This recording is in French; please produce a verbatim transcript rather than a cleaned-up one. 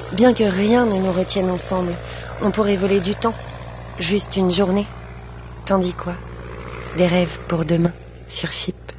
Bien que rien ne nous retienne ensemble, on pourrait voler du temps, juste une journée. Tandis quoi? Des rêves pour demain, sur F I P.